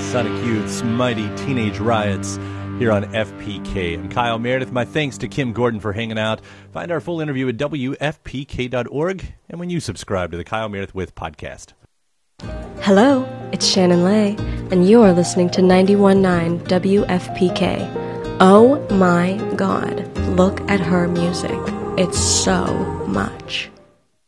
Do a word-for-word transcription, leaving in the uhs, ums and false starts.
Sonic Youth's Mighty Teenage Riots here on F P K. I'm Kyle Meredith. My thanks to Kim Gordon for hanging out. Find our full interview at W F P K dot org and when you subscribe to the Kyle Meredith With podcast. Hello, it's Shannon Lay, and you're listening to ninety-one point nine W F P K. Oh my God, look at her music. It's so much.